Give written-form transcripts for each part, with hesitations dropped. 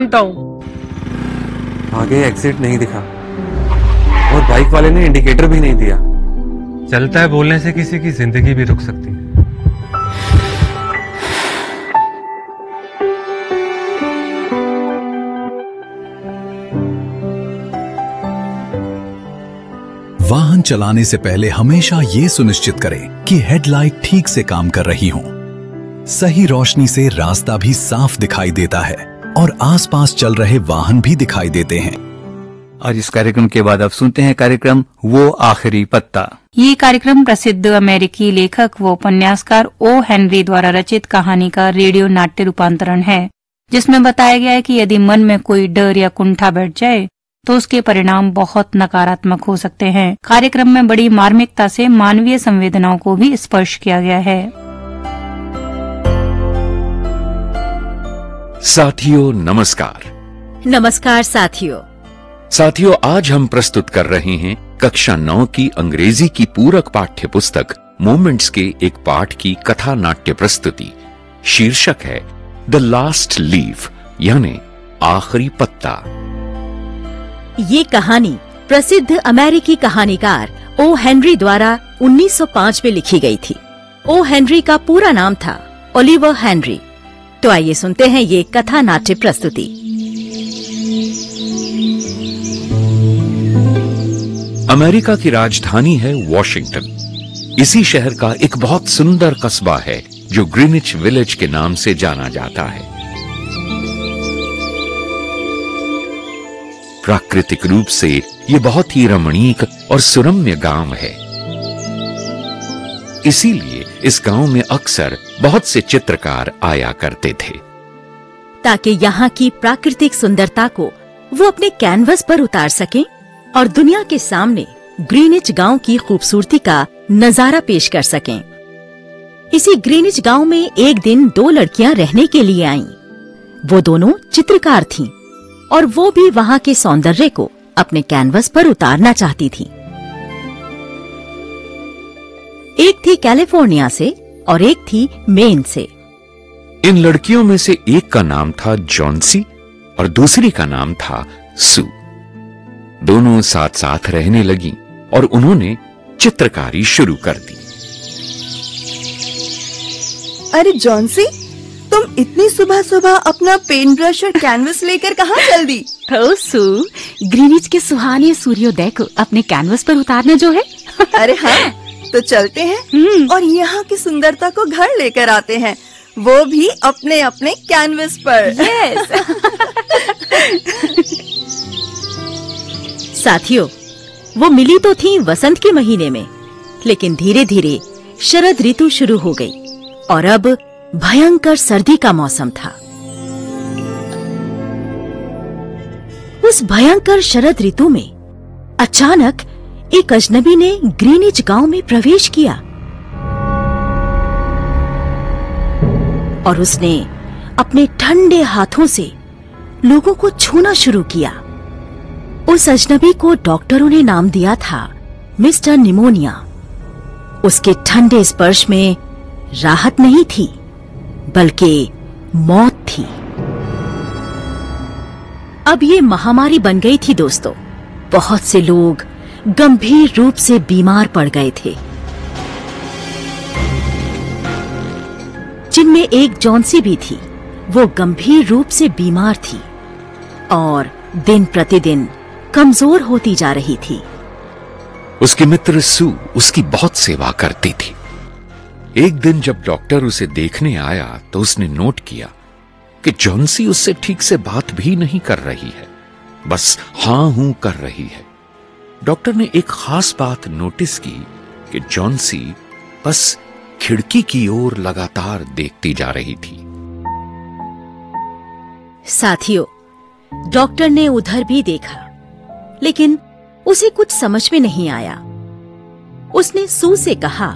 हूँ। आगे एग्जिट नहीं दिखा और बाइक वाले ने इंडिकेटर भी नहीं दिया। चलता है बोलने से किसी की जिंदगी भी रुक सकती है। वाहन चलाने से पहले हमेशा ये सुनिश्चित करें कि हेडलाइट ठीक से काम कर रही हो। सही रोशनी से रास्ता भी साफ दिखाई देता है और आसपास चल रहे वाहन भी दिखाई देते हैं। और इस कार्यक्रम के बाद आप सुनते हैं कार्यक्रम वो आखिरी पत्ता। ये कार्यक्रम प्रसिद्ध अमेरिकी लेखक व उपन्यासकार ओ हेनरी द्वारा रचित कहानी का रेडियो नाट्य रूपांतरण है, जिसमें बताया गया है कि यदि मन में कोई डर या कुंठा बैठ जाए तो उसके परिणाम बहुत नकारात्मक हो सकते हैं। कार्यक्रम में बड़ी मार्मिकता से मानवीय संवेदनाओं को भी स्पर्श किया गया है। साथियों नमस्कार। नमस्कार साथियों, आज हम प्रस्तुत कर रहे हैं कक्षा 9 की अंग्रेजी की पूरक पाठ्य पुस्तक मोमेंट्स के एक पाठ की कथा नाट्य प्रस्तुति। शीर्षक है द लास्ट लीफ, यानी आखिरी पत्ता। ये कहानी प्रसिद्ध अमेरिकी कहानीकार ओ हेनरी द्वारा 1905 में लिखी गई थी। ओ हेनरी का पूरा नाम था ओलिवर हेनरी। तो आइए सुनते हैं ये कथा नाट्य प्रस्तुति। अमेरिका की राजधानी है वॉशिंगटन। इसी शहर का एक बहुत सुंदर कस्बा है जो ग्रीनिच विलेज के नाम से जाना जाता है। प्राकृतिक रूप से ये बहुत ही रमणीक और सुरम्य गांव है। इसीलिए इस गांव में अक्सर बहुत से चित्रकार आया करते थे, ताकि यहाँ की प्राकृतिक सुंदरता को वो अपने कैनवस पर उतार सकें और दुनिया के सामने ग्रीनिच गांव की खूबसूरती का नजारा पेश कर सकें। इसी ग्रीनिच गांव में एक दिन 2 लड़कियां रहने के लिए आईं। वो दोनों चित्रकार थीं और वो भी वहाँ के सौंदर्य को अपने कैनवस पर उतारना चाहती थीं। एक थी कैलिफोर्निया से और एक थी मेन से। इन लड़कियों में से एक का नाम था जॉन्सी और दूसरी का नाम था सू। दोनों साथ साथ रहने लगी और उन्होंने चित्रकारी शुरू कर दी। अरे जॉन्सी, तुम इतनी सुबह सुबह अपना पेन ब्रश और कैनवस लेकर कहाँ चल दी? ओ सू, ग्रीनिच के सुहाने सूर्योदय को अपने कैनवस पर उतारना जो है। अरे हाँ, तो चलते हैं और यहाँ की सुंदरता को घर लेकर आते हैं, वो भी अपने अपने कैनवस पर। साथियों, वो मिली तो थी वसंत के महीने में, लेकिन धीरे धीरे शरद ऋतु शुरू हो गई और अब भयंकर सर्दी का मौसम था। उस भयंकर शरद ऋतु में अचानक एक अजनबी ने ग्रीनिच गांव में प्रवेश किया और उसने अपने ठंडे हाथों से लोगों को छूना शुरू किया। उस अजनबी को डॉक्टरों ने नाम दिया था मिस्टर निमोनिया। उसके ठंडे स्पर्श में राहत नहीं थी, बल्कि मौत थी। अब ये महामारी बन गई थी दोस्तों। बहुत से लोग गंभीर रूप से बीमार पड़ गए थे, जिनमें एक जॉन्सी भी थी। वो गंभीर रूप से बीमार थी और दिन प्रतिदिन कमजोर होती जा रही थी। उसके मित्र सू उसकी बहुत सेवा करती थी। एक दिन जब डॉक्टर उसे देखने आया तो उसने नोट किया कि जॉन्सी उससे ठीक से बात भी नहीं कर रही है, बस हां हूं कर रही है। डॉक्टर ने एक खास बात नोटिस की कि जॉन्सी बस खिड़की की ओर लगातार देखती जा रही थी। साथियों, डॉक्टर ने उधर भी देखा, लेकिन उसे कुछ समझ में नहीं आया। उसने सू से कहा,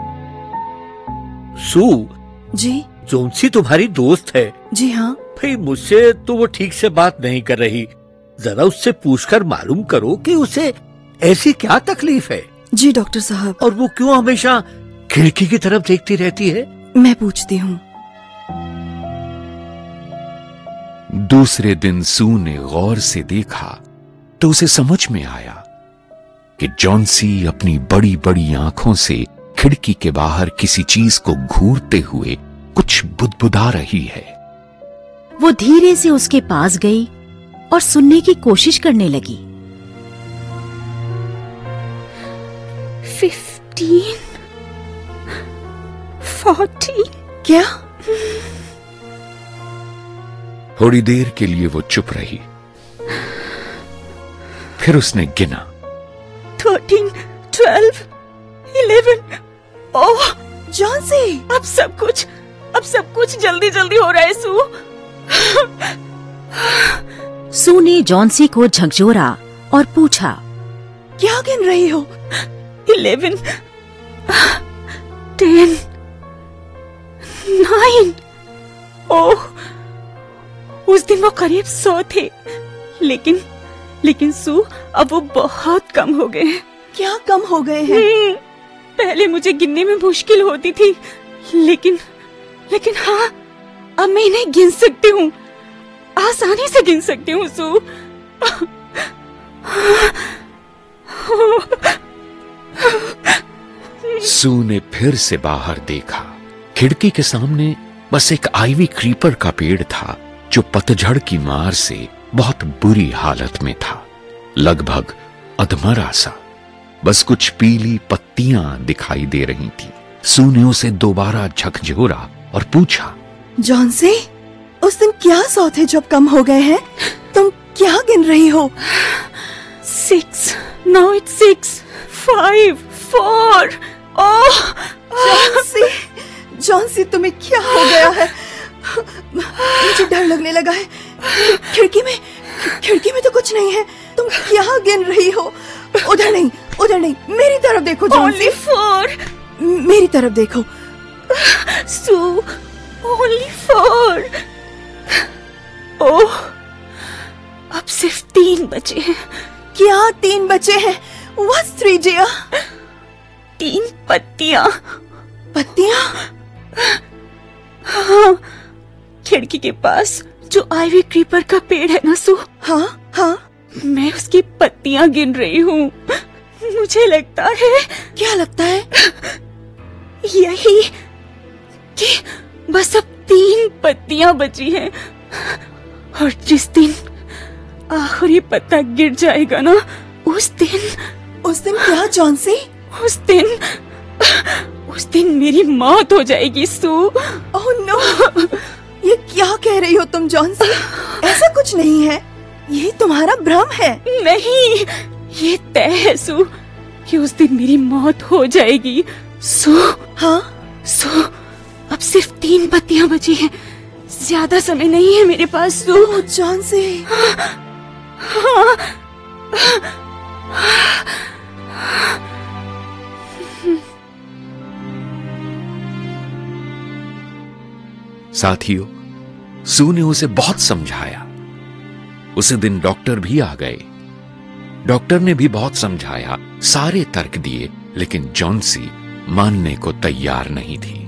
सू जी? जॉन्सी तुम्हारी दोस्त है? जी हाँ। भाई मुझसे तो वो ठीक से बात नहीं कर रही, जरा उससे पूछकर मालूम करो कि उसे ऐसी क्या तकलीफ है। जी डॉक्टर साहब। और वो क्यों हमेशा खिड़की की तरफ देखती रहती है? मैं पूछती हूँ। दूसरे दिन सू ने गौर से देखा तो उसे समझ में आया कि जॉन्सी अपनी बड़ी बड़ी आंखों से खिड़की के बाहर किसी चीज को घूरते हुए कुछ बुदबुदा रही है। वो धीरे से उसके पास गई और सुनने की कोशिश करने लगी। 15, 14। क्या? थोड़ी देर के लिए वो चुप रही, फिर उसने गिना। 13, 12, 11। ओह जॉन्सी, अब सब कुछ जल्दी जल्दी हो रहा है सू। सू ने जॉन्सी को झकझोरा और पूछा, क्या गिन रही हो? 11, 10, 9। ओह, उस दिन वो करीब 100 थे, लेकिन सू अब वो बहुत कम हो गए हैं। क्या कम हो गए हैं? पहले मुझे गिनने में मुश्किल होती थी, लेकिन हाँ, अब मैं इन्हें गिन सकती हूँ, आसानी से गिन सकती हूँ सू। सू ने फिर से बाहर देखा। खिड़की के सामने बस एक आइवी क्रीपर का पेड़ था जो पतझड़ की मार से बहुत बुरी हालत में था, लगभग अधमरा सा। बस कुछ पीली पत्तियां दिखाई दे रही थी। सू ने उसे दोबारा झकझोरा और पूछा, जॉन्सी, उस दिन क्या 100 थे जो अब कम हो गए हैं? तुम क्या गिन रही हो? 6, now it's 6, 5, 4। ओह जॉन्सी, तुम्हें क्या हो गया है? मुझे डर लगने लगा है। खिड़की में तो कुछ नहीं है। तुम क्या गिन रही हो? उधर नहीं, मेरी तरफ देखो जॉन्सी। Only 4। मेरी तरफ देखो। सू, only 4। ओह, अब सिर्फ 3 बचे हैं। क्या 3 बचे हैं? What's 3 dear? 3 पत्तियां। पत्तियां? हाँ, खिड़की के पास जो आइवी क्रीपर का पेड़ है ना सू, हाँ, मैं उसकी पत्तियां गिन रही हूँ। मुझे लगता है। क्या लगता है? यही कि बस अब 3 पत्तियां बची हैं, और जिस दिन आखिरी पत्ता गिर जाएगा ना, उस दिन क्या जॉन्सी? उस दिन मेरी मौत हो जाएगी सू। ओह नो, ये क्या कह रही हो तुम जॉन्सी? ऐसा कुछ नहीं है, ये तुम्हारा भ्रम है। नहीं, ये तय है सू कि उस दिन मेरी मौत हो जाएगी। सू, हाँ सू, अब सिर्फ 3 पत्तियां बची हैं, ज्यादा समय नहीं है मेरे पास सू। जॉन्सी, हाँ। साथियों, सू ने उसे बहुत समझाया। उसी दिन डॉक्टर भी आ गए। डॉक्टर ने भी बहुत समझाया, सारे तर्क दिए, लेकिन जॉन्सी मानने को तैयार नहीं थी।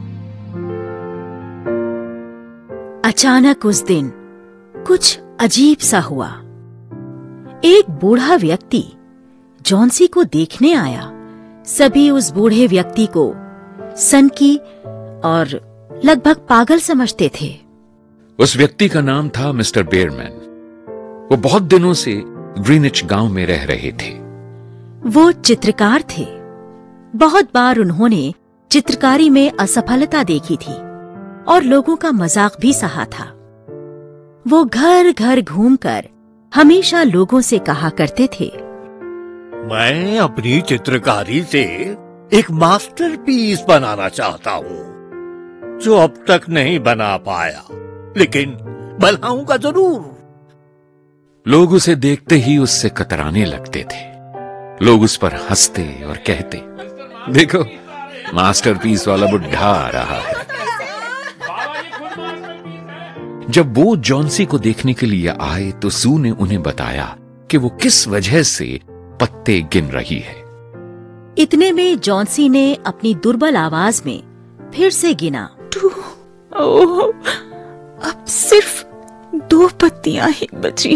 अचानक उस दिन कुछ अजीब सा हुआ। एक बूढ़ा व्यक्ति जॉन्सी को देखने आया। सभी उस बूढ़े व्यक्ति को सनकी और लगभग पागल समझते थे। उस व्यक्ति का नाम था मिस्टर बेयरमैन। वो बहुत दिनों से ग्रीनिच गांव में रह रहे थे। वो चित्रकार थे। बहुत बार उन्होंने चित्रकारी में असफलता देखी थी और लोगों का मजाक भी सहा था। वो घर घर घूमकर हमेशा लोगों से कहा करते थे, मैं अपनी चित्रकारी से एक मास्टरपीस बनाना चाहता हूँ जो अब तक नहीं बना पाया, लेकिन बनाऊंगा जरूर। लोग उसे देखते ही उससे कतराने लगते थे। लोग उस पर हंसते और कहते, देखो मास्टरपीस वाला बुढ़ा आ रहा है। जब वो जॉन्सी को देखने के लिए आए तो सू ने उन्हें बताया कि वो किस वजह से पत्ते गिन रही है। इतने में जॉन्सी ने अपनी दुर्बल आवाज में फिर से गिना, 2। ओह, अब सिर्फ 2 पत्तियां ही बची